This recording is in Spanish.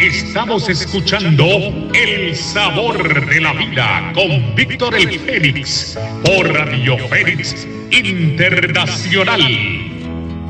Estamos escuchando El Sabor de la Vida con Víctor el Fénix por Radio Fénix Internacional.